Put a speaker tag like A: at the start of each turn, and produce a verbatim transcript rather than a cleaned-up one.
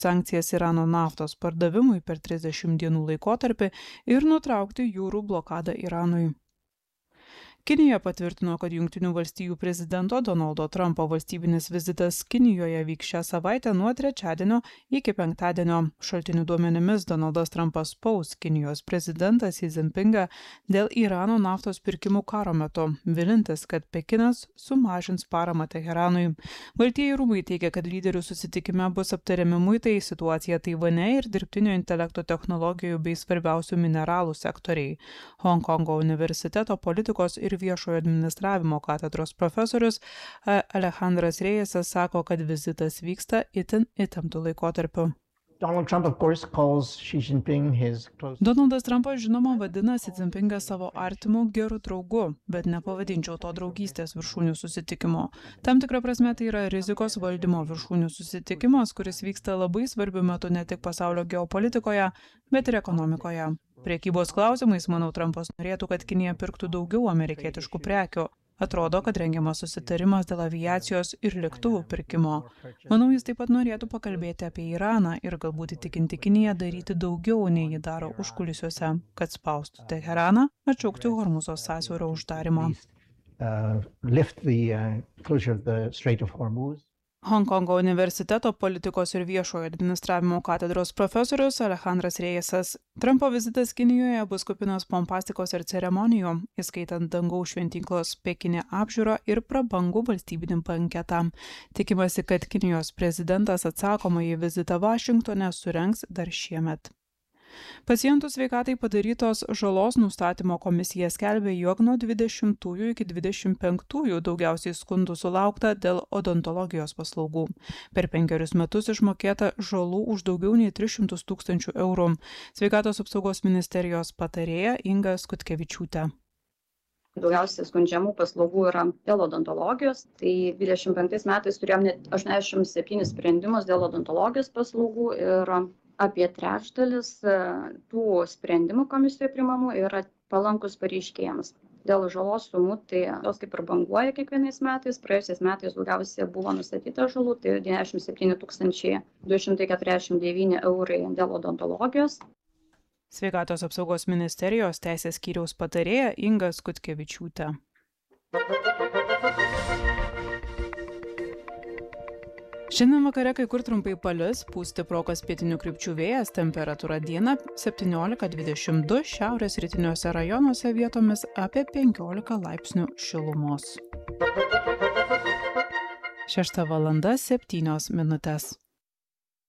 A: sankcijas Irano naftos pardavimui per trisdešimt dienų laikotarpį ir nutraukti jūrų blokadą Iranui. Kinija patvirtino, kad Jungtinių valstijų prezidento Donaldo Trumpo valstybinis vizitas Kinijoje vyks šią savaitę nuo trečiadienio iki penktadienio. Šaltinių duomenimis Donaldas Trumpas spaus Kinijos prezidentą Xi Jinpingą dėl Irano naftos pirkimų karo metu, vilintis, kad Pekinas sumažins paramą Teheranui. Baltieji rūmai teigia, kad lyderių susitikime bus aptariami muitai, situacija Taivane ir dirbtinio intelekto technologijų bei svarbiausių mineralų sektoriai. Honkongo universiteto politikos ir viešojo administravimo katedros profesorius Alejandras Reyesas sako, kad vizitas vyksta itin įtemptu laikotarpiu.
B: Donald Trump, of course, calls Xi Jinping his close...
A: Donaldas Trumpas žinoma vadina Xi Jinpingą savo artimu geru draugu, bet nepavadinčiau to draugystės viršūnių susitikimo. Tam tikra prasme tai yra rizikos valdymo viršūnių susitikimas, kuris vyksta labai svarbiu metu ne tik pasaulio geopolitikoje, bet ir ekonomikoje. Priekybos klausimais, manau, Trumpas norėtų, kad Kinija pirktų daugiau amerikietiškų prekių. Atrodo, kad rengiamas susitarimas dėl aviacijos ir lėktuvų pirkimo. Manau, jis taip pat norėtų pakalbėti apie Iraną ir galbūt įtikinti Kiniją daryti daugiau, nei jį daro užkulisiuose, kad spaustų Teheraną atšaukti Hormuzo sąsiaurio uždarimą.
B: Uh, lift the uh, closure of the Strait of Hormuz.
A: Honkongo universiteto politikos ir viešojo administravimo katedros profesorius Alejandras Reyesas. Trumpo vizitas Kinijoje bus kupinas pompastikos ir ceremonijų, įskaitant dangaus šventyklos Pekine apžiūrą ir prabangų valstybinį banketą. Tikimasi, kad Kinijos prezidentas atsakomąjį vizitą Vašingtone surengs dar šiemet. Pacientų sveikatai padarytos žalos nustatymo komisija skelbė, jog nuo dvidešimtųjų iki dvidešimt penktųjų daugiausiai skundų sulaukta dėl odontologijos paslaugų. Per penkerius metus išmokėta žalų už daugiau nei tris šimtus tūkstančių eurų. Sveikatos apsaugos ministerijos patarėja Inga Skutkevičiūtė.
C: Daugiausiai skundžiamų paslaugų yra dėl odontologijos. Tai dvidešimt penktais metais turėjom net aštuoniasdešimt septynis sprendimus dėl odontologijos paslaugų ir apie trečdalis tų sprendimų komisijoje priimamų yra palankus pareiškėjams. Dėl žalos sumų, tai jos kaip ir banguoja kiekvienais metais. Praėjusiais metais daugiausiai buvo nustatyta žalų, tai devyniasdešimt septyni tūkstančiai du šimtai keturiasdešimt devyni eurai dėl odontologijos.
A: Sveikatos apsaugos ministerijos teisės skyriaus patarėja Inga Skutkevičiūtė. Šiandien vakare kai kur trumpai palis, pūs stiprokas pietinių krypčių vėjas, temperatūra dieną septyniolika dvidešimt du, šiaurės rytiniuose rajonuose vietomis apie penkiolika laipsnių šilumos. Šešta valanda septynios minutės.